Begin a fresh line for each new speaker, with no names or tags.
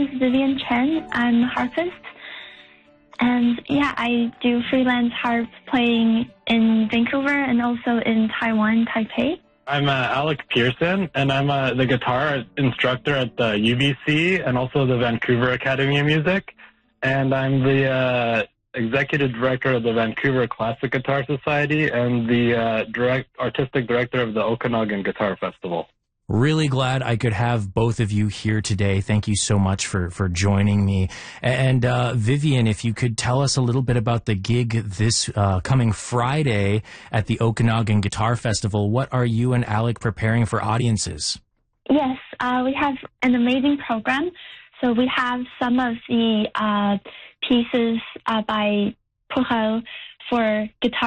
Vivian Chen. I'm a harpist. And yeah, I do freelance harp playing in Vancouver and also in Taiwan, Taipei.
I'm Alec Pearson, and I'm the guitar instructor at the UBC and also the Vancouver Academy of Music. And I'm the executive director of the Vancouver Classic Guitar Society and the artistic director of the Okanagan Guitar Festival.
Really glad I could have both of you here today. Thank you so much for joining me. And Vivian, if you could tell us a little bit about the gig this coming Friday at the Okanagan Guitar Festival. What are you and Alec preparing for audiences?
Yes, we have an amazing program. So we have some of the pieces by Pourel for guitar